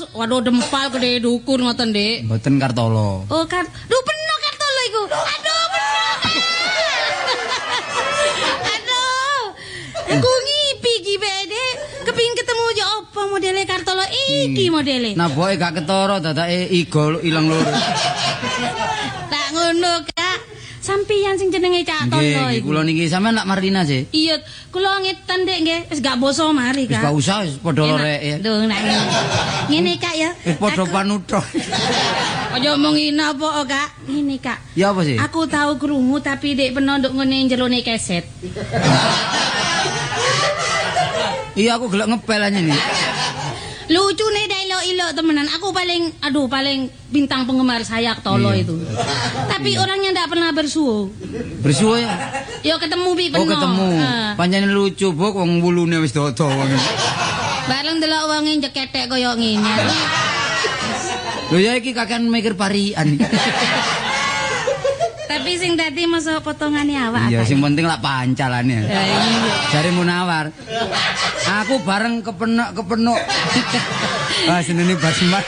waduh dempal gede dukur ngoten, Dik. Mboten Kartolo. Oh, duh peno Kartolo iku. Aduh, peno. Aduh. Aku ngipi iki bede. Kepingin ketemu yo apa modele Kartolo iki modele. Nah, boy gak ketara dadake igo ilang loro. Tak ngono, Kak. Sampeyan sing jenenge Cak Tondo iku. Kula niki sampean nak Marina sih. Iya, kula ngetan Dek nggih. Wis gak boso mari, Kak. Wis gak usah wis padha lorek ya. Duh, nak ngene Kak ya. Wis padha panuthok. Aja omong ina apa, Kak. Ngene, Kak. Ya apa sih? Aku tahu krungu tapi Dek penondok ngene jerone keset. Iya aku gelek ngepel aja nih. Lucu nih ilo temenan. Aku paling bintang penggemar saya Tolo itu. Tapi orangnya ndak pernah bersuo. Bersuo ya? Yo ketemu bi peno. Oh ketemu. Pancen lucu bok wong wulune wis dodo wong. Bareng delok wonge jeketek koyo ngene. Lho ya iki kakean mikir parian. Tapi sing dadi masa potongane awak. Iya, sing penting lak pancalane. Jare Munawar. Aku bareng kepenuk. Ah, senene basman.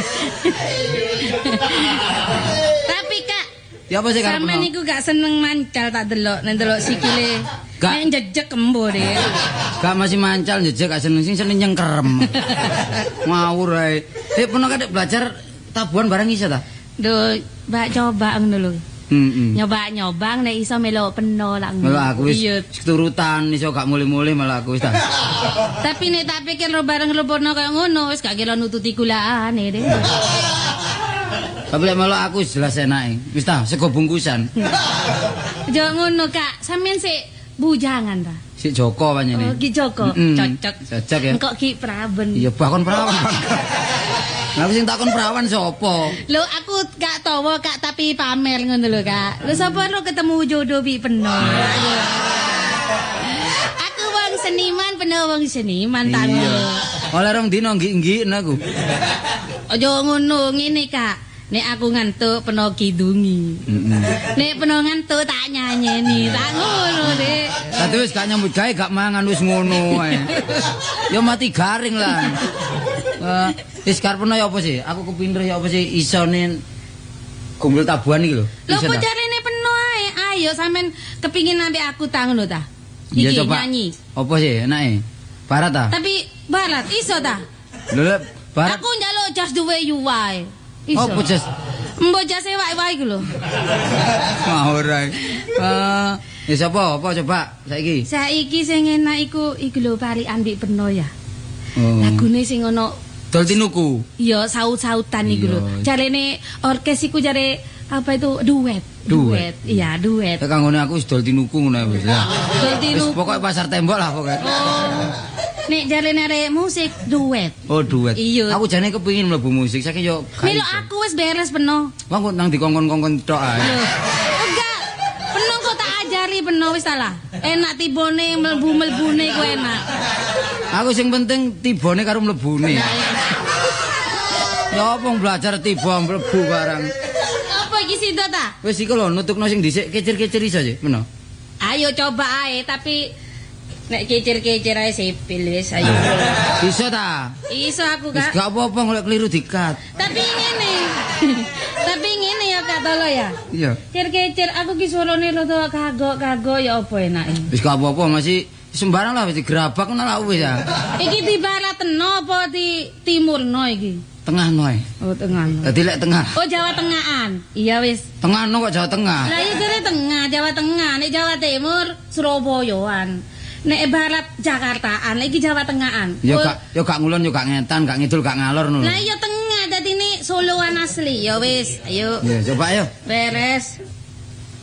Tapi Kak, ya apa sih karep? Sampeyan niku gak seneng mancal tak delok, nek delok sikile. Nek jejeg embo deh. Gak masih mancal jejeg gak seneng sing seneng nyengkerem. Ngawur ae. Pernah kadek belajar tabuhan barang iso ta? Duh, mbak coba ngono lho. Nyoba-nyobang nek iso melok peno lak ngono. Malah aku wis turutan iso gak mulih-mulih malah aku wis ta. Tapi nek tak pikir lo bareng lepono kaya ngono wis gak kira nututi kulaane deh. Tapi lek malah aku jelas enake. Wis ta, sego bungkusan. Jo ngono Kak, sampean sik bujangan ta? Si Joko panjenengan. Oh, Ki Joko. Cocok. Cocok ya. Engkok Ki Praben. Iya, bahkan perawan. Lah sing takon perawan sapa? Lho aku gak tawa Kak tapi pamer ngono lho Kak. Lho sapa lo ketemu jodoh bi peno. Aku wong seniman peno wong seniman tak ngono. Oleh rong dino nggih-nggih aku. Aja ngono ngene Kak. Nek aku ngantuk peno kidungi. Nek peno ngantuk tak nyanyeni. Tak ngono, Dik. Dadi wis gak nyambut gawe gak mangan wis ngono ae. Ya mati garing lah. Wis karepno ya apa sih? Aku kepinter ya apa sih isone kumpul tabuhan iki lho. Lho kok jarene peno ae. Ayo sampean kepingin ambek aku ta ngono ta? Iki nyanyi. Apa sih enake? Barat ta? Tapi barat iso ta? Lho barat. Aku njaluk just the way you are. Iso. Apa jas? Mbok jase wae-wae iku lho. Ora. Ya sapa? Apa coba saiki? Saiki sing enak iku lho Pari ambek peno ya. Lagune sing ono Dol tinuku. Iya, saut-sautan iku lho. Jarene orkes iku jare apa itu duet. Iya, duet. Kanggone aku wis dol tinuku ngono wis. Dol tinuku. Wis pokoke pasar tembok lah pokoke. Oh. Nek jarene arek musik duet. Oh, duet. Iya. Aku jane kepengin mlebu musik, saiki yo Milo aku wis beres peno. Wong kok nang dikongkon-kongkon tok ae. Enggak. Peno kok tak ajari peno wis salah. Enak tibone mlebu-mlebune ku enak. Aku sing penting tibone karo mlebune. Ya apa belajar tiba mlebu barang. Apa iki sida ta? Wis iku lho nutukno sing dhisik kecir-kecir iso sih, meno. Ayo coba ae tapi nek kecir-kecir ae sipil wis ayo. Iso ta? Iso aku Wis Kak. gak apa-apa golek keliru dikat. Tapi ngene. Tapi ngene ya Kak Tolo ya. Iya. Kecir-kecir aku ki suarane rada kagok-kagok ya apa enake. Wis gak apa-apa masih sembarang lah wis digerabak ngono lah wis ya. Iki di baratno apa di timurno iki? Tengah noe. Oh, tengah. Dadi lek tengah. Oh, Jawa Tengahan. Iya wis. Tengah no kok Jawa Tengah. Lah iya jare tengah, Jawa Tengah. Nek Jawa Timur Surabayaan. Nek barat Jakartaan, iki Jawa Tengahan. Ya gak ngulon ya gak ngetan, gak ngidul gak ngalor ngono. Lah iya tengah dadi nek Soloan asli. Ya wis, ayo. Ya coba ayo. Beres.